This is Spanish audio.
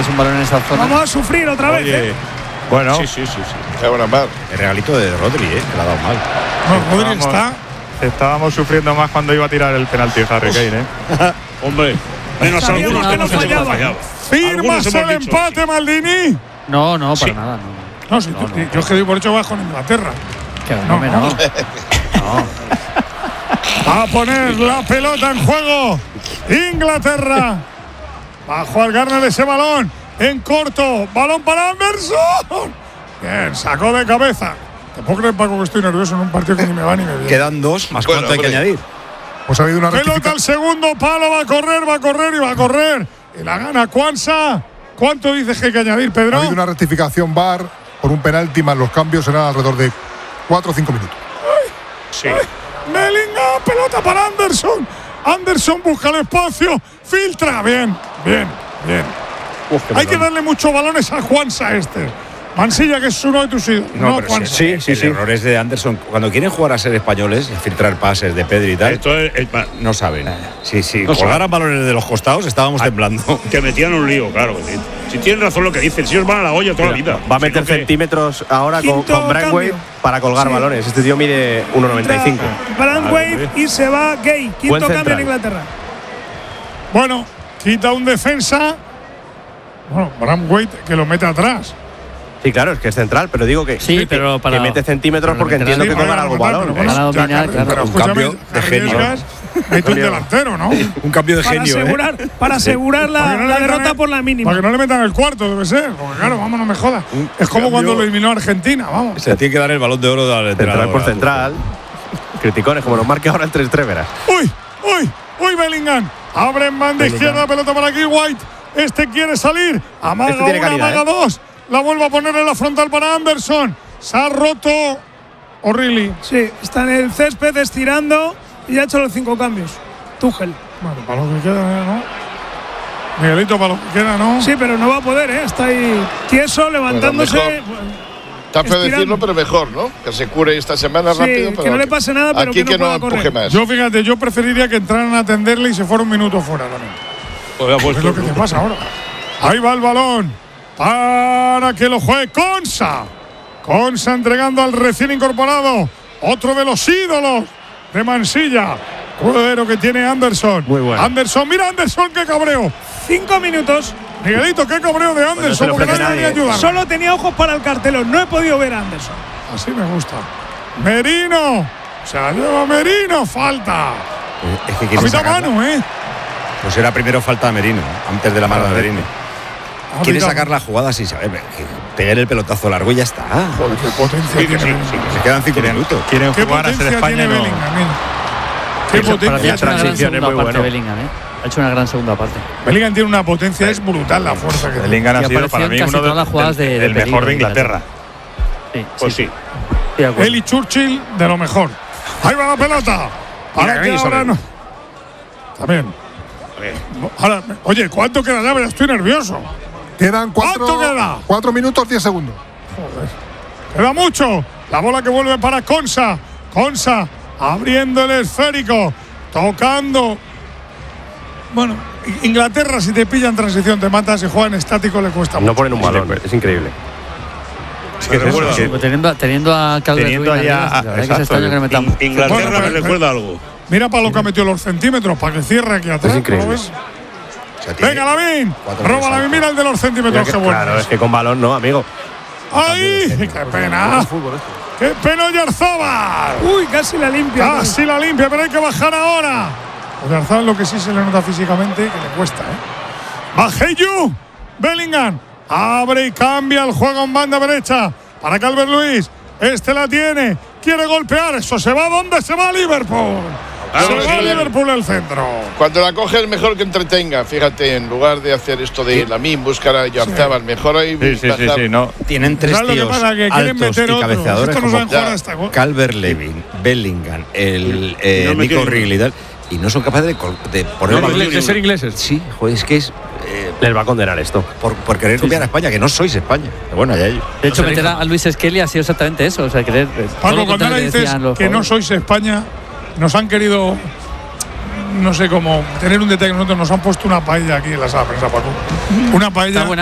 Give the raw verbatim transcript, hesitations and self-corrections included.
tienes un balón en esa zona. Vamos a sufrir otra vez. Oye, ¿eh? bueno. Sí, sí, sí, sí. Qué buena mar. El regalito de Rodri, ¿eh? Que le ha dado mal. No, Rodri está. Estábamos sufriendo más cuando iba a tirar el penalti Harry Kane, ¿eh? Hombre, menos Sabíamos algunos que no hemos fallaba. fallado. ¿Firmas Algunos el hemos dicho, empate, sí. Maldini? No, no, para Sí. nada. No, No, si no, tú- no. yo es que doy por hecho bajo en Inglaterra. Que No, no, me no. no. Va a poner la pelota en juego Inglaterra. Va a jugar Garner ese balón en corto. Balón para Anderson. Bien, sacó de cabeza. ¿Te puedo creer, Paco, que estoy nervioso en un partido que ni me va ni me viene? Quedan dos, más Bueno, cuánto hay que hombre. añadir. Pues ha habido una Pelota rectificación. al segundo palo. Va a correr, va a correr y va a correr. Y la gana Kwanza. ¿Cuánto dices que hay que añadir, Ha Pedro? habido una rectificación V A R por un penalti más los cambios serán alrededor de cuatro o cinco minutos. Sí. Bellingham, pelota para Anderson. Anderson busca el espacio. Filtra. Bien, bien, bien. Uf, qué Hay que balón. darle muchos balones a Juansa este. Mansilla, que es uno de tus ídolos. No, No, pero Juansa. sí, sí, sí. El error es de Anderson. Cuando quieren jugar a ser españoles, filtrar pases de Pedri y tal, Esto es, es- no saben. Sí, sí. No Colgaran balones de los costados, estábamos temblando. te metían un lío, claro. que sí. Si tienen razón lo que dicen, si os van a la olla toda la vida. Va a meter Sino que- centímetros ahora con, Quinto con Braithwaite cambio. para colgar Sí. balones. Este tío mide uno noventa y cinco. Braithwaite y se va Gay. Quinto Buen cambio central. en Inglaterra. Bueno, quita un defensa. Bueno, Braithwaite que lo mete atrás. Sí, claro, es que es central, pero digo que, Sí, que- pero para- que mete centímetros para porque meter entiendo Sí, que para colgar algún rematar, balón. pero ¿eh? Para ya, dominar, Carlos, claro. pero Un escúchame, cambio de genio. arriesgas, mete un delantero, ¿no? Un cambio de Para genio, ¿eh? asegurar, para asegurar la, Para que no la le metan derrota el- por la mínima. Para que no le metan el cuarto, debe ser. Porque claro, vamos, no me jodas. Un Es como cambio- cuando lo eliminó Argentina, vamos. Se tiene que dar el balón de oro de la Central entrenadora. por central. Criticones, como nos marque ahora el tres tres, verás. ¡Uy! ¡Uy! ¡Uy, Bellingham! Abre en banda Bellingham. izquierda, pelota para aquí, White. Este quiere salir. Amaga Este tiene una, calidad, amaga ¿eh? dos. La vuelve a poner en la frontal para Anderson. Se ha roto O'Reilly. Sí, está en el césped estirando y ha hecho los cinco cambios. Tuchel. Bueno, para lo que queda, ¿no? Miguelito, para lo que queda, ¿no? Sí, pero no va a poder, ¿eh? Está ahí tieso, levantándose. mejor. Está feo Estirando. decirlo, pero mejor, ¿no? Que se cure esta semana Sí, rápido. que pero no le pase nada, pero aquí que no pueda empuje correr. más. Yo, fíjate, yo preferiría que entraran a atenderle y se fuera un minuto fuera también. Pues ya, pues, Es lo que te pasa ahora. Ahí va el balón para que lo juegue Consa. Consa entregando al recién incorporado. Otro de los ídolos de Mansilla. Cuero que tiene Anderson. Muy bueno. Anderson, mira Anderson, qué cabreo. Cinco minutos. Miguelito, qué cabreo de Anderson. se lo porque ofrece nadie venía a nadie. ayudar. Solo tenía ojos para el cartelón. No he podido ver a Anderson. Así me gusta. Merino. Se la lleva Merino. Falta. Es que A quiere mitad sacarla. mano, ¿eh? Pues era primero falta a Merino, antes de la mano de Merino. A Quiere mitad- sacar la jugada sin saber. que Pegar el pelotazo largo y ya está. Joder, qué potencia Sí, tiene sí, Bellingham. sí. Se quedan cinco minutos. Quieren Qué jugar a ser potencia España. tiene No. Bellingham, mira. Qué Para mí ha potencia. hecho una gran transición es segunda muy parte bueno. Bellingham, ¿eh? Ha hecho una gran segunda parte. Bellingham tiene una potencia, es brutal la fuerza que tiene. Bellingham ha Que sido apareció para en mí casi uno de, todas las jugadas de- del- de el mejor peligro de de Inglaterra. Sí, Pues sí. sí. Estoy de acuerdo. Él y Churchill de lo mejor. Ahí va la pelota. Ahora Mira, que ahí ahora sale. no. También. A ver. Ahora, oye, ¿cuánto queda ya? Ya estoy nervioso. Quedan cuatro, ¿Cuánto queda? cuatro minutos, diez segundos. Queda mucho. La bola que vuelve para Consa. Consa abriendo el esférico. Tocando. Bueno, Inglaterra, si te pillan transición, te mata. Si juega en estático, le cuesta No mucho. ponen un balón, es increíble. Es que es eso, recuerda- que- Pues Teniendo, teniendo a Calvert Teniendo Lewin allá- arriba, la verdad que es exacto, extraño que le metamos. In- Inglaterra Bueno, me pero- recuerda algo. Mira para lo que ha metido los centímetros, para que cierre aquí atrás. Es increíble. ¿no ves? O sea, tiene Venga, Lavín. cuatro Roba pies Lavín. alto. Mira el de los centímetros. Qué bueno. Claro, es que con balón no, amigo. ¡Ay! ¡Qué pena! ¡Qué pena, Oyarzabal! Uy, casi la limpia. Casi la limpia, pero hay que bajar ahora. Oyarzabal lo que sí se le nota físicamente que le cuesta, ¿eh? ¡Bajeyu! Bellingham abre y cambia el juego en banda derecha para Calvert Lewin. Este la tiene, quiere golpear. Eso se va, ¿dónde se va? Liverpool. Ah, se sí, va sí. Liverpool el centro. Cuando la coge es mejor que entretenga. Fíjate, en lugar de hacer esto de Lamin, buscar a Yarzábal, mejor ahí. Sí, sí, sí, sí, no. Tienen tres ¿Sabes lo que tíos pasa? Que quieren altos meter y otro. cabeceadores Estos no como saben jugar Ya. a esta cosa. Calvert Lewin, Bellingham, el eh, no metió Nico ni Riley y tal, y no son capaces de, col- de poner No, el balón. de ser ingleses. Sí, joder, es que es eh, Les va a condenar esto. por, por querer copiar a España, que no sois España. Pero bueno, ya ellos. De hecho, meter a a Luis Skelly ha sido exactamente eso. O sea, querer. todo Paco, lo cuando contrario ahora que dices decían los que no jugadores. sois España, nos han querido, no sé cómo, tener un detalle. Nosotros nos han puesto una paella aquí en la sala de prensa, Paco. Una paella. Está buena.